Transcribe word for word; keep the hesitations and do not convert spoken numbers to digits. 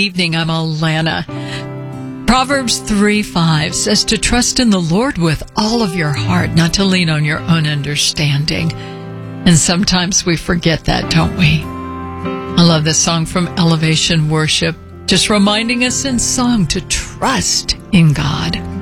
Evening, I'm Alana. Proverbs three five says to trust in the Lord with all of your heart, not to lean on your own understanding. And sometimes we forget that, don't we? I love this song from Elevation Worship, just reminding us in song to trust in God.